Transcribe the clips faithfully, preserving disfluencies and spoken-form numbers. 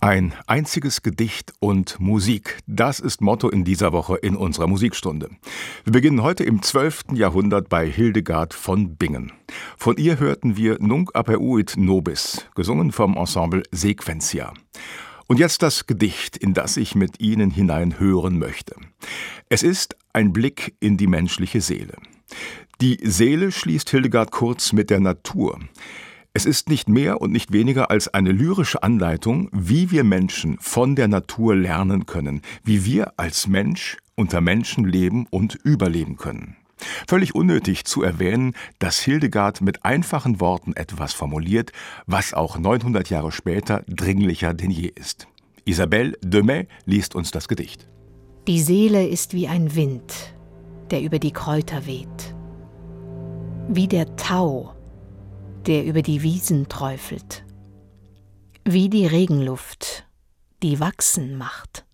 Ein einziges Gedicht und Musik. Das ist Motto in dieser Woche in unserer Musikstunde. Wir beginnen heute im zwölften Jahrhundert bei Hildegard von Bingen. Von ihr hörten wir Nunc aperuit nobis, gesungen vom Ensemble Sequentia. Und jetzt das Gedicht, in das ich mit Ihnen hinein hören möchte. Es ist ein Blick in die menschliche Seele. Die Seele schließt Hildegard kurz mit der Natur. Es ist nicht mehr und nicht weniger als eine lyrische Anleitung, wie wir Menschen von der Natur lernen können, wie wir als Mensch unter Menschen leben und überleben können. Völlig unnötig zu erwähnen, dass Hildegard mit einfachen Worten etwas formuliert, was auch neunhundert Jahre später dringlicher denn je ist. Isabelle Demey liest uns das Gedicht. Die Seele ist wie ein Wind, der über die Kräuter weht, wie der Tau, der über die Wiesen träufelt, wie die Regenluft, die wachsen macht.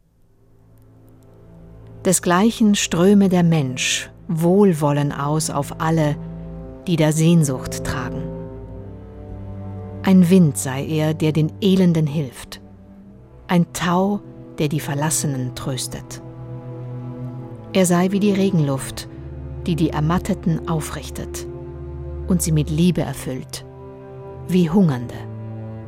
Desgleichen ströme der Mensch Wohlwollen aus auf alle, die da Sehnsucht tragen. Ein Wind sei er, der den Elenden hilft, ein Tau, der die Verlassenen tröstet. Er sei wie die Regenluft, die die Ermatteten aufrichtet und sie mit Liebe erfüllt, wie Hungernde.